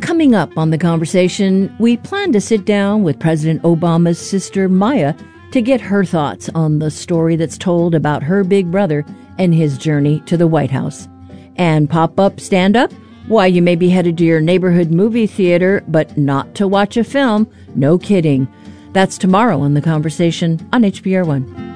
Coming up on The Conversation, we plan to sit down with President Obama's sister Maya to get her thoughts on the story that's told about her big brother and his journey to the White House. And pop-up stand-up? Why you may be headed to your neighborhood movie theater, but not to watch a film. No kidding. That's tomorrow on The Conversation on HBR1.